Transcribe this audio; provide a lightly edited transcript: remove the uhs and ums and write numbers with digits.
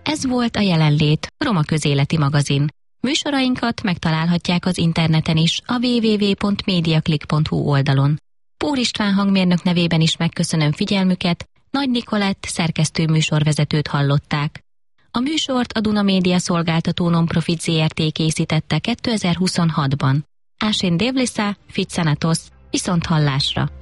Ez volt a Jelenlét, Roma Közéleti Magazin. Műsorainkat megtalálhatják az interneten is a www.mediaclick.hu oldalon. Pór István hangmérnök nevében is megköszönöm figyelmüket, Nagy Nikolett szerkesztő műsorvezetőt hallották. A műsort a Duna Média Szolgáltató Nonprofit Zrt. Készítette 2026-ban. Ásén Dévliszá, Fitzanatos, viszont hallásra!